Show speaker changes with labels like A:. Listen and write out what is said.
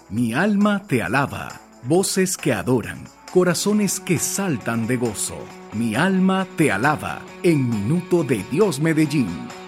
A: Mi alma te alaba, voces que adoran, corazones que saltan de gozo. Mi alma te alaba en Minuto de Dios Medellín.